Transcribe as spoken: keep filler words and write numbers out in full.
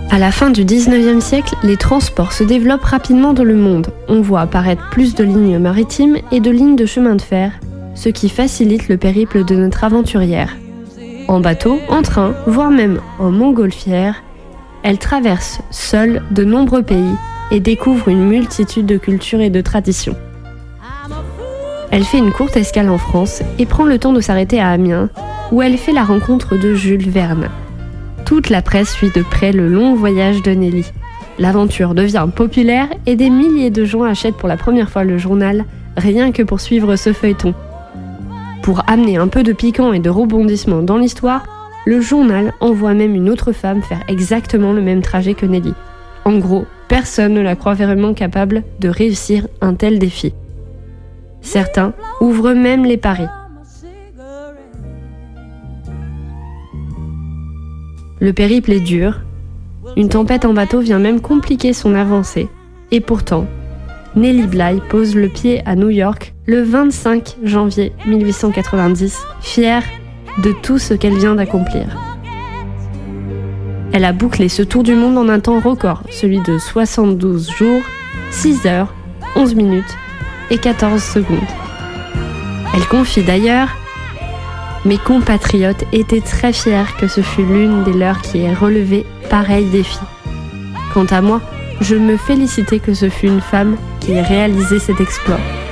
À la fin du dix-neuvième siècle, les transports se développent rapidement dans le monde. On voit apparaître plus de lignes maritimes et de lignes de chemin de fer, ce qui facilite le périple de notre aventurière. En bateau, en train, voire même en montgolfière, elle traverse seule de nombreux pays et découvre une multitude de cultures et de traditions. Elle fait une courte escale en France et prend le temps de s'arrêter à Amiens, où elle fait la rencontre de Jules Verne. Toute la presse suit de près le long voyage de Nelly. L'aventure devient populaire et des milliers de gens achètent pour la première fois le journal, rien que pour suivre ce feuilleton. Pour amener un peu de piquant et de rebondissement dans l'histoire, le journal envoie même une autre femme faire exactement le même trajet que Nelly. En gros, personne ne la croit vraiment capable de réussir un tel défi. Certains ouvrent même les paris. Le périple est dur, une tempête en bateau vient même compliquer son avancée, et pourtant, Nelly Bly pose le pied à New York le vingt-cinq janvier mille huit cent quatre-vingt-dix, fière de tout ce qu'elle vient d'accomplir. Elle a bouclé ce tour du monde en un temps record, celui de soixante-douze jours, six heures, onze minutes et quatorze secondes. Elle confie d'ailleurs: mes compatriotes étaient très fiers que ce fût l'une des leurs qui ait relevé pareil défi. Quant à moi, je me félicitais que ce fût une femme qui ait réalisé cet exploit.